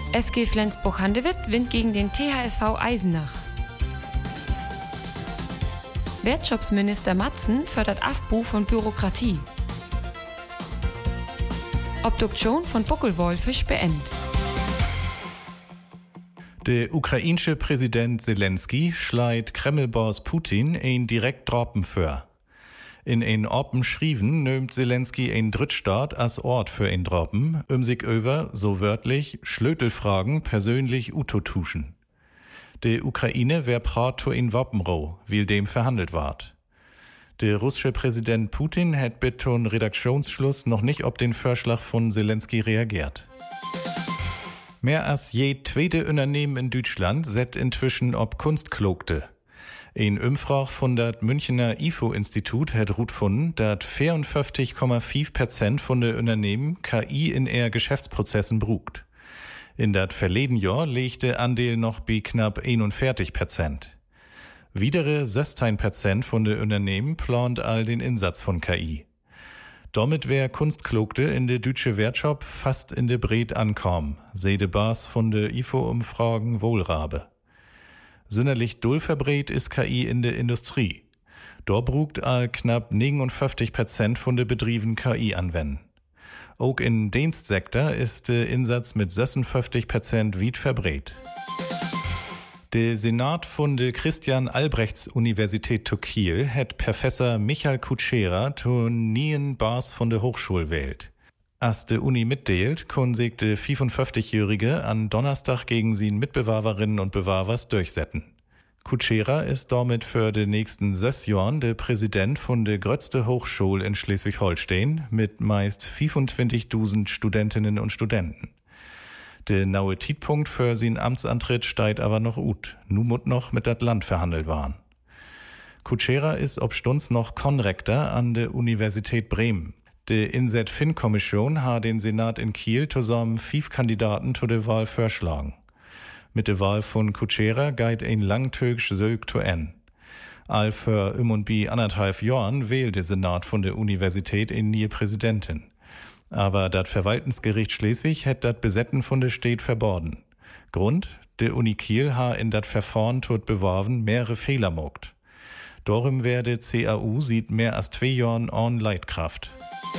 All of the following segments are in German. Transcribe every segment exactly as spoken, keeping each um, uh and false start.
S G Flensburg-Handewitt gewinnt gegen den T H S V Eisenach. Wirtschaftsminister Matzen fördert Abbau von Bürokratie. Obduktion von Buckelwolfisch beendet. Der ukrainische Präsident Zelensky schleit Kremlboss Putin ein direkt Droppen für. In ein Open schrieben nimmt Zelensky ein Drittstaat als Ort für ein Droppen, um sich über, so wörtlich, Schlötelfragen persönlich utotuschen. Die Ukraine wär prat zu in Wappenrow, wie dem verhandelt ward. Der russische Präsident Putin hat bis zum Redaktionsschluss noch nicht auf den Vorschlag von Zelensky reagiert. Mehr als je zweite Unternehmen in Deutschland set inzwischen ob Kunstklogte. Ein Umfrage von dat Münchner I F O-Institut hat rut gefunden, dat vierundfünfzig Komma fünf Prozent von den Unternehmen K I in eher Geschäftsprozessen brugt. In dat verleden Jahr legte Andel noch bei knapp einundvierzig Prozent. Widere sechzehn Prozent von den Unternehmen plant all den Einsatz von K I. Damit wär Kunstklogte in der deutsche Wirtschaft fast in der Bret ankommen, seh de Bas von der I F O-Umfragen Wohlrabe. Synnerlich doll verbret ist K I in der Industrie. Dort brugt all knapp neunundfünfzig Prozent von den Betrieben K I anwenden. Auch in Dienstsektor ist der Einsatz mit sechsundfünfzig Prozent weit verbret. Der Senat von der Christian-Albrechts-Universität zu Kiel hat Professor Michael Kutschera zu nien Bas von der Hochschule wählt. Als die Uni mitdeelt, kon sich der fünfundfünfzigjährige an Donnerstag gegen sie Mitbewerberinnen und Bewerbers durchsetzen. Kutschera ist damit für die nächsten sechs Jahren der Präsident von der größten Hochschule in Schleswig-Holstein mit meist fünfundzwanzigtausend Studentinnen und Studenten. Der naue Tidpunkt für seinen Amtsantritt steigt aber noch ut. Nu mut noch mit dat Land verhandelt waren. Kutschera ist obstunds noch Konrektor an der Universität Bremen. Die Inset-Fin-Kommission hat den Senat in Kiel zusammen fünf Kandidaten zu der Wahl vorschlagen. Mit der Wahl von Kutschera geht ein langtögisch Sög zu en. All für um und bi anderthalb Jahren wählt der Senat von der Universität in nie Präsidentin. Aber das Verwaltungsgericht Schleswig hat das Besetzen von der Stadt verboten. Grund, der Uni Kiel ha in dat Verfahren tot beworben mehrere Fehler mogt. Darum werde C A U sieht mehr als zwei Jahren on Leitkraft.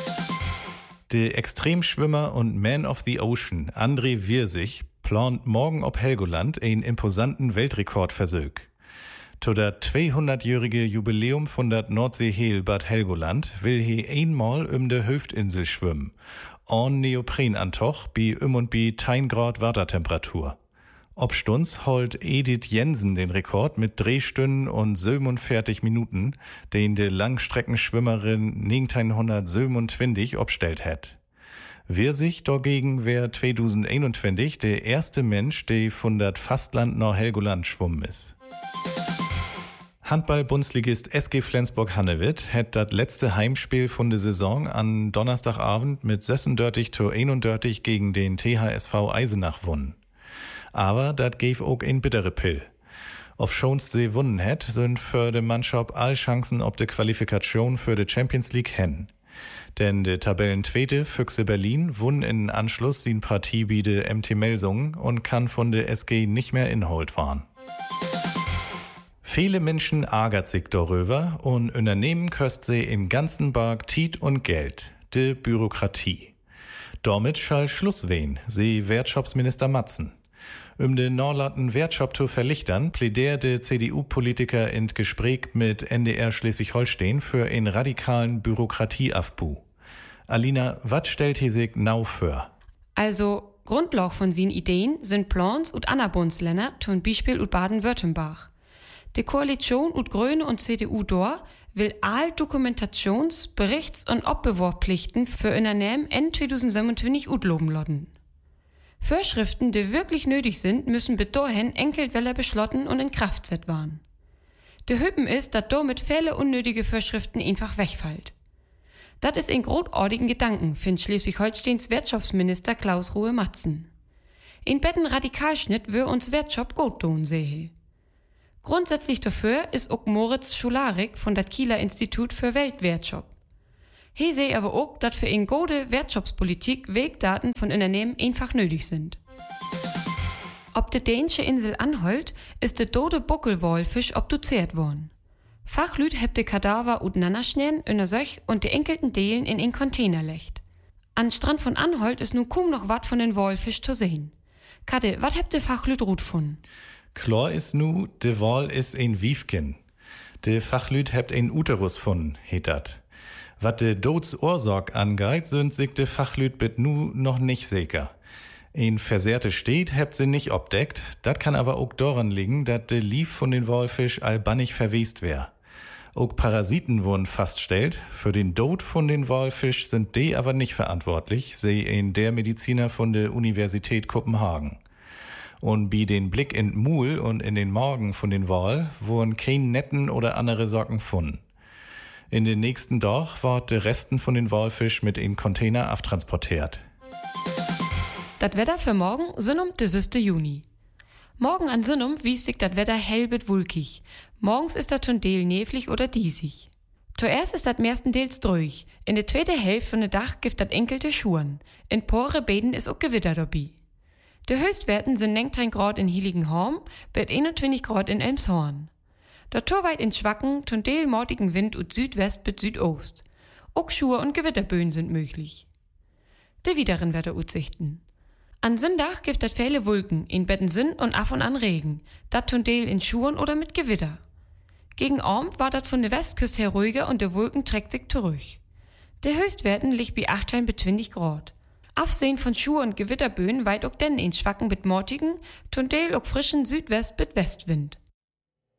Der Extremschwimmer und Man of the Ocean André Wirsig plant morgen ob Helgoland einen imposanten Weltrekordversuch. Zu der zweihundertjährige Jubiläum von der Nordsee-Hehl Bad Helgoland will he einmal um der Hüftinsel schwimmen. On Neoprenantoch bi um und bi ein Grad Wassertemperatur. Obstunds holt Edith Jensen den Rekord mit Drehstunden und siebenundvierzig Minuten, den die Langstreckenschwimmerin neunzehnhundertsiebenundzwanzig obstellt hat. Wirsig dagegen wär zweitausendeinundzwanzig der erste Mensch, der von dat Fastland nach Helgoland schwummen ist. Handball-Bundesligist S G Flensburg-Handewitt hat das letzte Heimspiel von der Saison an Donnerstagabend mit sechsunddreißig zu einunddreißig gegen den T H S V Eisenach gewonnen. Aber das gäf auch ein bittere Pill. Auf schon's sie wunnen hätt, sind für die Mannschaft all Chancen ob die Qualifikation für die Champions League hen. Denn der Tabellenzweite Füchse Berlin wunn in Anschluss sin Partie bi de M T Melsungen und kann von der S G nicht mehr inholt waren. Viele Menschen ärgert sich darüber und Unternehmen köst sie in ganzen Berg Tiet und Geld, de Bürokratie. Damit schall Schluss wehen, sie Wirtschaftsminister Matzen. Um den Norlatten Wirtschaft zu verlichtern, plädiert der C D U-Politiker in Gespräch mit N D R Schleswig-Holstein für einen radikalen Bürokratieabbau. Alina, was stellt hier sich nau vor? Also, Grundlage von seinen Ideen sind Plans und andere Bundesländer, zum Beispiel und Baden-Württemberg. Die Koalition und Grüne und C D U dort will all Dokumentations-, Berichts- und Abbeworfpflichten für Unternehmen Ende zweitausendsiebenundzwanzig utloben lassen. Vorschriften, die wirklich nötig sind, müssen bis dahin Enkeltwelle beschlossen und in Kraft set waren. Der Hüppen ist, dass damit viele unnötige Vorschriften einfach wegfällt. Das ist ein großartigen Gedanken, findet Schleswig-Holsteins Wirtschaftsminister Klaus Ruhe-Matzen. In betten Radikalschnitt wür uns Wirtschaft gut tun, sehe. Grundsätzlich dafür ist auch Moritz Schularik von das Kieler Institut für Weltwirtschaft. Hier sehe aber auch, dass für eine gute Wirtschaftspolitik Wegdaten von Unternehmen einfach nötig sind. Ob de dänische Insel Anholt ist de dode Buckelwalfisch obduziert worden. Fachlüt hebt de Kadaver ut nannerschnien in der Söch und de enkelten Delen in en Container lecht. An Strand von Anholt ist nu kaum noch wat von den Walfisch zu sehen. Kade, wat hebt de Fachlüt rut von? Klar is nu, de Wal is ein Wiefken. De Fachlüt hebt ein Uterus von, heet dat. Wat de Dodsorsorg angeht, sind sich de Fachlüt bit nu noch nicht sicher. Ein versehrte Steht hebt sie nicht obdeckt, dat kann aber auch daran liegen, dat de Lief von den Walfisch albannig verwest wär. Auch Parasiten wurden feststellt, für den Tod von den Walfisch sind die aber nicht verantwortlich, seh ein der Mediziner von der Universität Kopenhagen. Und bei den Blick in den Mul und in den Magen von den Wal wurden kein Netten oder andere Socken gefunden. In den nächsten Tag war der Resten von den Walfisch mit in Container aftransportiert. Das Wetter für morgen sind um de süßte Juni. Morgen an Sinnum wies sich das Wetter hell bit wulkig. Morgens ist das schon Deel neblig oder diesig. Zuerst ist das meistens drüch. In der zweiten Hälfte von der Dach gibt das enkelte Schuren. In pore Bäden ist auch Gewitter dabei. Die Höchstwerten sind neunzehn Grad in Heiligenhorn, bis einundzwanzig Grad in Elmshorn. Der Torweit in Schwacken tun Deel mortigen Wind ut Südwest bis Südost. Auch Schur und Gewitterböen sind möglich. Die wideren Wetteraussichten. An Sonntag gibt das viele Wolken, in Betten Sünn und af und an Regen. Dat tun Deel in Schuren oder mit Gewitter. Gegen Abend war dat von der Westküste her ruhiger und der Wolken trägt sich zurück. Der Höchstwerten liegt bei achtzehn bis zwanzig Grad. Aufsehen von Schuhe und Gewitterböen weit auch denn in Schwacken mit mortigen, tun Deel auch frischen Südwest mit Westwind.